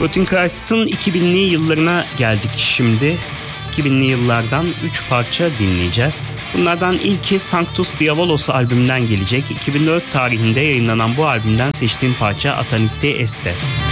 Rotting Christ'ın 2000'li yıllarına geldik şimdi. 2000'li yıllardan 3 parça dinleyeceğiz. Bunlardan ilki Sanctus Diabolos albümünden gelecek. 2004 tarihinde yayınlanan bu albümden seçtiğim parça Athanasi Este.